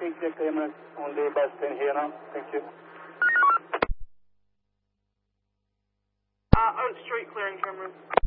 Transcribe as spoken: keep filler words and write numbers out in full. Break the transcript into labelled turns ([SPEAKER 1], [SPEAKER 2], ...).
[SPEAKER 1] think check cameras only bus ten here now. Thank you.
[SPEAKER 2] Uh, Oak Street clearing cameras.